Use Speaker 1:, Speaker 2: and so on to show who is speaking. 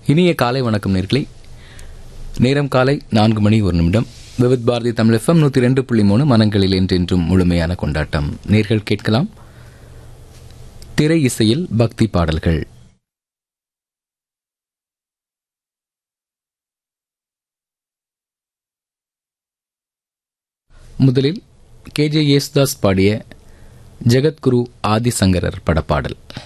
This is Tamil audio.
Speaker 1: இனிய காலை வணக்கம் நேர்களே. நேரம் காலை 4:01. விவித் பாரதி தமிழ் FM 102.3 மனங்களில் என்றென்றும் முழுமையான கொண்டாட்டம். நேர்கள் கேட்கலாம் திரை இசையில் பக்தி பாடல்கள். முதலில் KJ யேசுதாஸ் பாடிய ஜெகத்குரு ஆதிசங்கரர் படப்பாடல்.